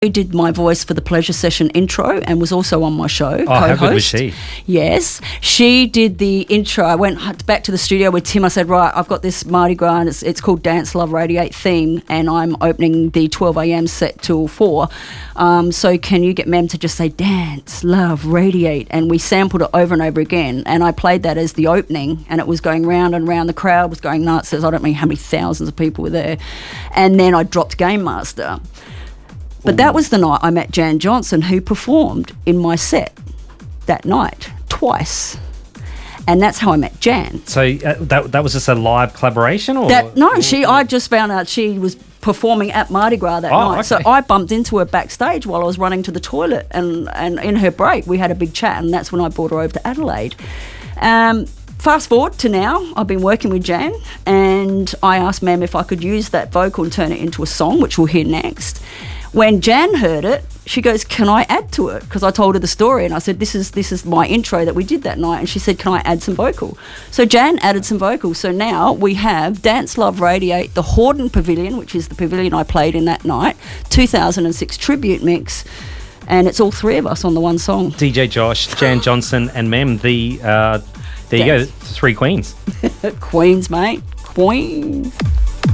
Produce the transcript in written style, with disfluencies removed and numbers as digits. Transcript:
She did my voice for the Pleasure Session intro and was also on my show, co-host. How good was she? Yes. She did the intro. I went back to the studio with Tim. I said, right, I've got this Mardi Gras, and it's called Dance, Love, Radiate theme, and I'm opening the 12 a.m. set till 4. So can you get Mem to just say, Dance, Love, Radiate? And we sampled it over and over again, and I played that as the opening, and it was going round and round. The crowd was going nuts. I don't know how many thousands of people were there. And then I dropped Game Master. But that was the night I met Jan Johnson, who performed in my set that night twice. And that's how I met Jan. So that was just a live collaboration? Or I just found out she was performing at Mardi Gras that night. Okay. So I bumped into her backstage while I was running to the toilet, and in her break we had a big chat, and that's when I brought her over to Adelaide. Fast forward to now, I've been working with Jan, and I asked Mem if I could use that vocal and turn it into a song, which we'll hear next. When Jan heard it, she goes, can I add to it? Because I told her the story, and I said, this is my intro that we did that night. And she said, can I add some vocal? So Jan added some vocal. So now we have Dance, Love, Radiate, the Hordern Pavilion, which is the pavilion I played in that night, 2006 tribute mix, and it's all three of us on the one song. DJ Josh, Jan Johnson, and Mem, there you go, three queens. Queens, mate. Queens.